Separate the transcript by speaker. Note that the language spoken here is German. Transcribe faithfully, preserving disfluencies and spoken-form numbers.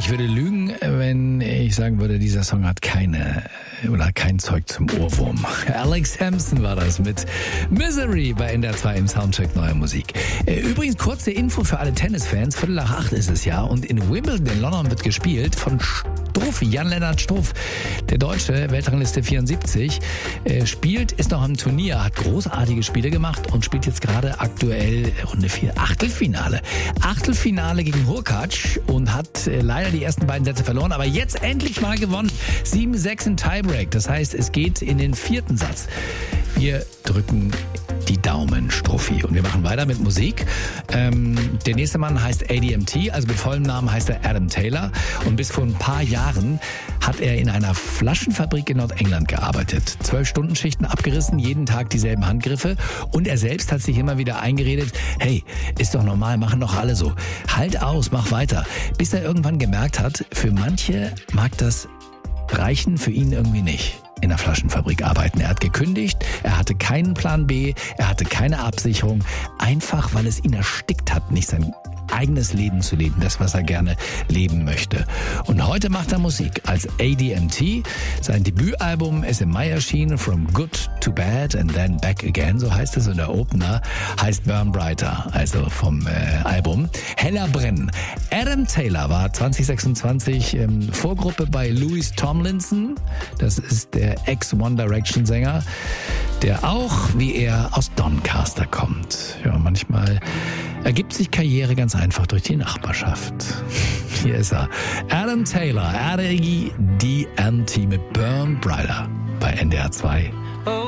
Speaker 1: Ich würde lügen, wenn ich sagen würde, dieser Song hat keine oder kein Zeug zum Ohrwurm. Alex Hampson war das mit Misery bei N D R zwei im Soundcheck Neue Musik. Übrigens kurze Info für alle Tennisfans. Viertel nach acht ist es ja und in Wimbledon in London wird gespielt von Struff, Jan-Lennart Struff. Der Deutsche, Weltrangliste vierundsiebzig, spielt, ist noch am Turnier, hat großartige Spiele gemacht und spielt jetzt gerade aktuell Runde vier, Achtelfinale. Achtelfinale gegen Hurkacz und hat leider die ersten beiden Sätze verloren, aber jetzt endlich mal gewonnen. sieben sechs in Tiebreak, das heißt, es geht in den vierten Satz. Wir drücken die Daumen, Struffi. Und wir machen weiter mit Musik. Ähm, der nächste Mann heißt A D M T, also mit vollem Namen heißt er Adam Taylor. Und bis vor ein paar Jahren hat er in einer Flaschenfabrik in Nordengland gearbeitet. Zwölf Stunden Schichten abgerissen, jeden Tag dieselben Handgriffe. Und er selbst hat sich immer wieder eingeredet, hey, ist doch normal, machen doch alle so. Halt aus, mach weiter. Bis er irgendwann gemerkt hat, für manche mag das reichen, für ihn irgendwie nicht. In der Flaschenfabrik arbeiten. Er hat gekündigt, er hatte keinen Plan B, er hatte keine Absicherung, einfach weil es ihn erstickt hat, nicht sein eigenes Leben zu leben, das, was er gerne leben möchte. Und heute macht er Musik als A D M T. Sein Debütalbum ist im Mai erschienen, From Good to Bad and Then Back Again, so heißt es. Und der Opener heißt Burn Brighter, also vom äh, Album. Heller brennen. Adam Taylor war zwanzig sechsundzwanzig ähm, Vorgruppe bei Louis Tomlinson. Das ist der Ex-One Direction Sänger, der auch, wie er, aus Doncaster kommt. Ja, manchmal ergibt sich Karriere ganz einfach durch die Nachbarschaft. Hier ist er. Adam Taylor, A D M T mit Burn Brighter bei N D R zwei.
Speaker 2: Oh.